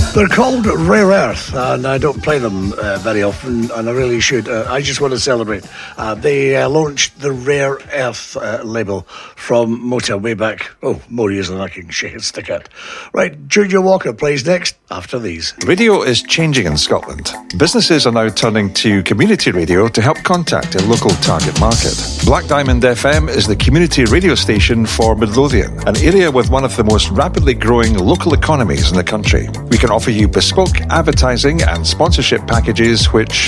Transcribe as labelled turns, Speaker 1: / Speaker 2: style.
Speaker 1: They're called Rare Earth, and I don't play them very often, and I really should. I just want to celebrate. They launched the Rare Earth label from Mota way back, more years than I can stick at. Right, Junior Walker plays next after these.
Speaker 2: Radio is changing in Scotland. Businesses are now turning to community radio to help contact a local target market. Black Diamond FM is the community radio station for Midlothian, an area with one of the most rapidly growing local economies in the country. We can offer you bespoke advertising and sponsorship packages which